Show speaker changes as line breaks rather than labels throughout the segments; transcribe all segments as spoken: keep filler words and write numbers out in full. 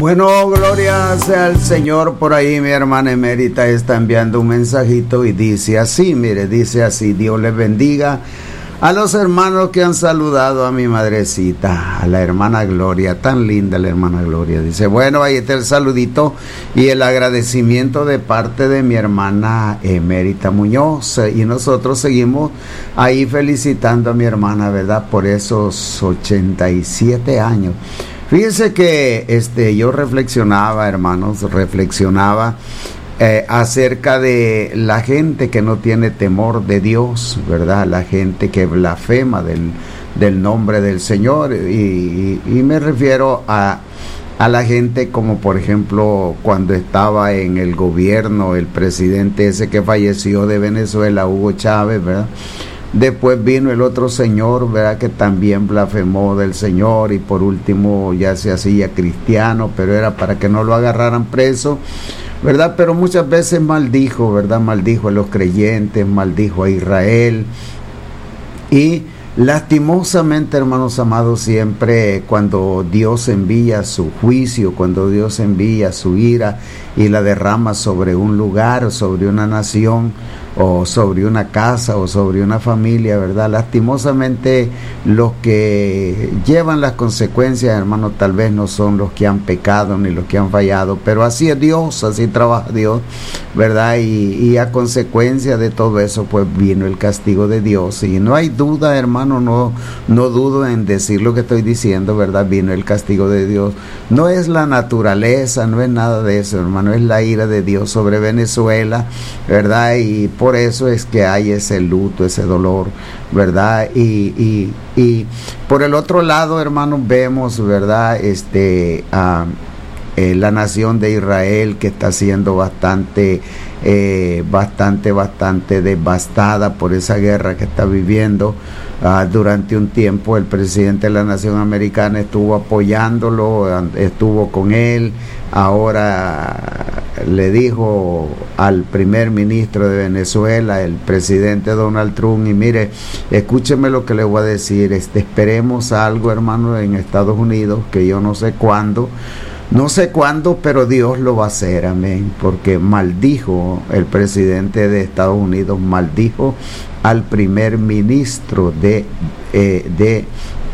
Bueno, gloria sea al Señor. Por ahí mi hermana emérita está enviando un mensajito y dice así, mire, dice así: Dios les bendiga a los hermanos que han saludado a mi madrecita, a la hermana Gloria, tan linda la hermana Gloria. Dice, bueno, ahí está el saludito y el agradecimiento de parte de mi hermana emérita Muñoz, y nosotros seguimos ahí felicitando a mi hermana, ¿verdad?, por esos ochenta y siete años. Fíjense que este, yo reflexionaba, hermanos, reflexionaba eh, acerca de la gente que no tiene temor de Dios, ¿verdad? La gente que blasfema del, del nombre del Señor. Y, y, y me refiero a, a la gente como, por ejemplo, cuando estaba en el gobierno el presidente ese que falleció de Venezuela, Hugo Chávez, ¿verdad? Después vino el otro señor, ¿verdad?, que también blasfemó del Señor, y por último ya se hacía cristiano, pero era para que no lo agarraran preso, ¿verdad? Pero muchas veces maldijo, ¿verdad? Maldijo a los creyentes, maldijo a Israel. Y lastimosamente, hermanos amados, siempre cuando Dios envía su juicio, cuando Dios envía su ira y la derrama sobre un lugar, sobre una nación, o sobre una casa, o sobre una familia, ¿verdad? Lastimosamente los que llevan las consecuencias, hermanos, tal vez no son los que han pecado ni los que han fallado, pero así es Dios, así trabaja Dios, ¿verdad? Y, y a consecuencia de todo eso, pues vino el castigo de Dios. Y no hay duda, hermano, no, no dudo en decir lo que estoy diciendo, ¿verdad? Vino el castigo de Dios. No es la naturaleza, no es nada de eso, hermano, es la ira de Dios sobre Venezuela, ¿verdad? Y por eso es que hay ese luto, ese dolor, ¿verdad? Y, y, y por el otro lado, hermanos, vemos, ¿verdad?, este, uh, eh, la nación de Israel, que está siendo bastante, eh, bastante, bastante devastada por esa guerra que está viviendo. Uh, durante un tiempo el presidente de la nación americana estuvo apoyándolo, estuvo con él. Ahora le dijo al primer ministro de Venezuela, el presidente Donald Trump, y mire, escúcheme lo que le voy a decir, este, esperemos algo, hermano, en Estados Unidos, que yo no sé cuándo, no sé cuándo, pero Dios lo va a hacer, amén, porque maldijo el presidente de Estados Unidos, maldijo al primer ministro de, eh, de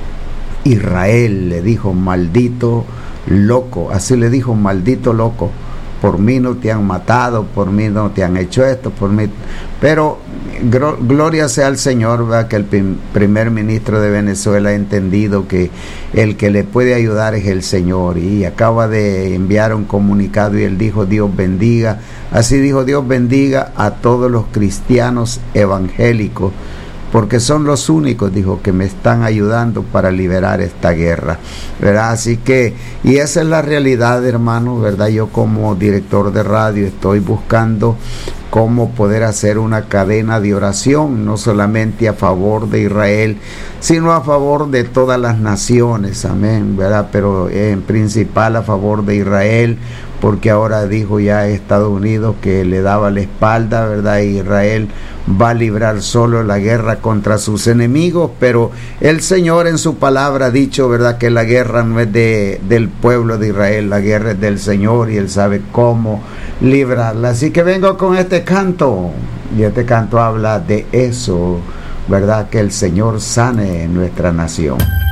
Israel, le dijo, maldito loco, así le dijo, maldito loco, por mí no te han matado, por mí no te han hecho esto, por mí, pero gro- gloria sea al Señor, ¿verdad?, que el prim- primer ministro de Venezuela ha entendido que el que le puede ayudar es el Señor, y acaba de enviar un comunicado y él dijo, Dios bendiga, así dijo, Dios bendiga a todos los cristianos evangélicos, porque son los únicos, dijo, que me están ayudando para liberar esta guerra, ¿verdad? Así que, y esa es la realidad, hermano, ¿verdad? Yo como director de radio estoy buscando cómo poder hacer una cadena de oración, no solamente a favor de Israel, sino a favor de todas las naciones, amén, ¿verdad? Pero en principal a favor de Israel, porque ahora dijo ya Estados Unidos que le daba la espalda, ¿verdad? Y Israel va a librar solo la guerra contra sus enemigos, pero el Señor en su palabra ha dicho, ¿verdad?, que la guerra no es de, del pueblo de Israel, la guerra es del Señor y Él sabe cómo librarla. Así que vengo con este canto, y este canto habla de eso, ¿verdad?, que el Señor sane nuestra nación.